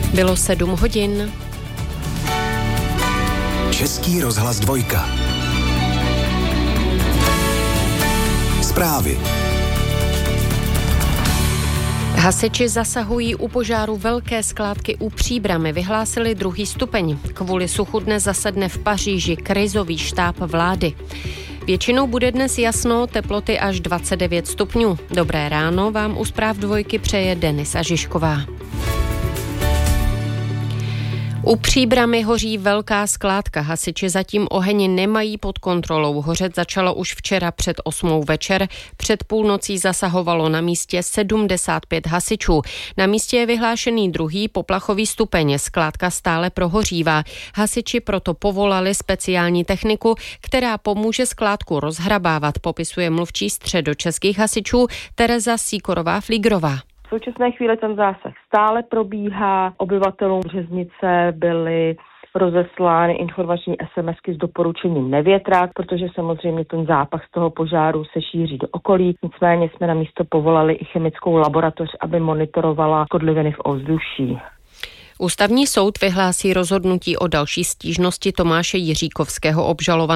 Bylo 7 hodin. Český rozhlas 2. Zprávy. Hasiči zasahují u požáru velké skládky u Příbrami, vyhlásili 2. stupeň. Kvůli suchu dnes zasedne v Paříži krizový štáb vlády. Většinou bude dnes jasno, teploty až 29 stupňů. Dobré ráno vám u zpráv 2 přeje Denisa Žižková. U Příbrami hoří velká skládka. Hasiči zatím oheň nemají pod kontrolou. Hořet začalo už včera před 8 večer. Před půlnocí zasahovalo na místě 75 hasičů. Na místě je vyhlášený 2. poplachový stupeň. Skládka stále prohořívá. Hasiči proto povolali speciální techniku, která pomůže skládku rozhrabávat, popisuje mluvčí středočeských hasičů Tereza Síkorová-Flígrová. V současné chvíli ten zásah stále probíhá. Obyvatelům Březnice byly rozeslány informační SMSky s doporučením nevětrat, protože samozřejmě ten zápach z toho požáru se šíří do okolí. Nicméně jsme na místo povolali i chemickou laboratoř, aby monitorovala škodliviny v ovzduší. Ústavní soud vyhlásí rozhodnutí o další stížnosti Tomáše Jiříkovského obžalovaného